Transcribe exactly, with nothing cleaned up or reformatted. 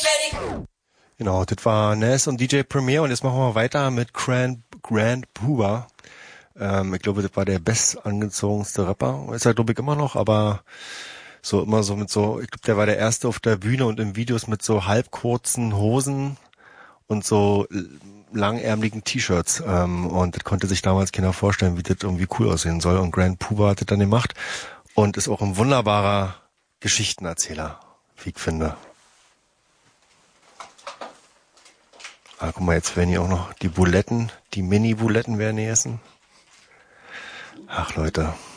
Genau, das war Nas und D J Premier und jetzt machen wir weiter mit Grand, Grand Puba. Ähm, ich glaube, das war der best angezogenste Rapper. Ist er, glaube ich, immer noch, aber so immer so mit so, ich glaube, der war der Erste auf der Bühne und in Videos mit so halbkurzen Hosen und so langärmeligen T-Shirts. Ähm, und das konnte sich damals keiner vorstellen, wie das irgendwie cool aussehen soll. Und Grand Puba hat das dann gemacht und ist auch ein wunderbarer Geschichtenerzähler, wie ich finde. Ah, guck mal, jetzt werden hier auch noch die Buletten, die Mini-Buletten werden hier essen. Ach, Leute.